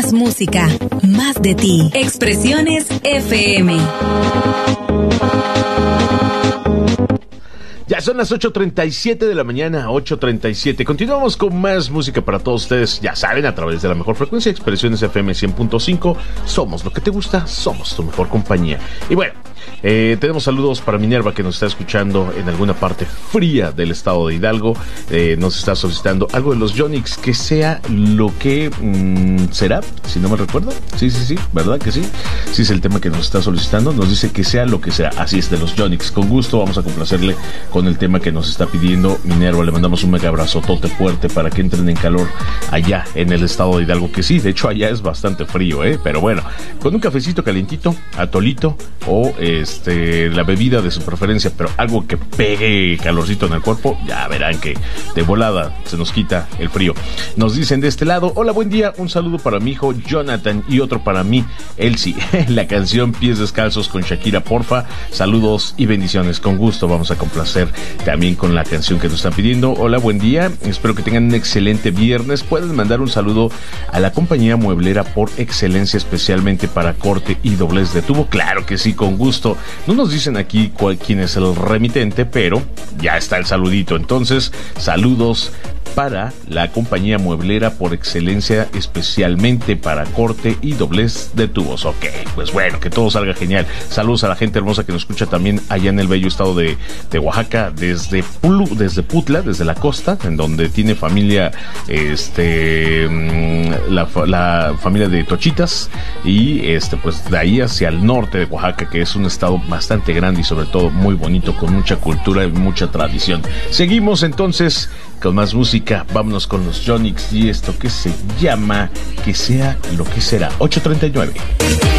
Más música, más de ti. Expresiones FM. Ya son las 8:37 de la mañana, 8:37. Continuamos con más música para todos ustedes. Ya saben, a través de la mejor frecuencia, Expresiones FM 100.5. Somos lo que te gusta, somos tu mejor compañía. Y bueno, tenemos saludos para Minerva, que nos está escuchando en alguna parte fría del estado de Hidalgo. Nos está solicitando algo de los Yonix, que sea lo que será, si no me recuerdo. Sí, ¿verdad que sí? Sí, es el tema que nos está solicitando. Nos dice que sea lo que sea. Así es, de los Yonix. Con gusto vamos a complacerle con el tema que nos está pidiendo Minerva. Le mandamos un mega abrazotote fuerte para que entren en calor allá en el estado de Hidalgo, que sí, de hecho allá es bastante frío, pero bueno, con un cafecito calientito, atolito o la bebida de su preferencia, pero algo que pegue calorcito en el cuerpo, ya verán que de volada se nos quita el frío. Nos dicen de este lado: hola, buen día, un saludo para mi hijo Jonathan y otro para mí, Elsie. La canción Pies Descalzos con Shakira, porfa. Saludos y bendiciones. Con gusto vamos a complacer también con la canción que nos están pidiendo. Hola, buen día, espero que tengan un excelente viernes. Pueden mandar un saludo a la compañía mueblera por excelencia, especialmente para corte y doblez de tubo. Claro que sí, con gusto. No nos dicen aquí quién es el remitente, pero ya está el saludito. Entonces, saludos para la compañía mueblera por excelencia, especialmente para corte y doblez de tubos. Ok, pues bueno, que todo salga genial. Saludos a la gente hermosa que nos escucha también allá en el bello estado de Oaxaca, desde Putla, desde la costa, en donde tiene familia la familia de Tochitas, y pues de ahí hacia el norte de Oaxaca, que es un estado bastante grande y sobre todo muy bonito, con mucha cultura y mucha tradición. Seguimos entonces con más música. Vámonos con los Yonix y esto que se llama Que sea lo que será. 8:39.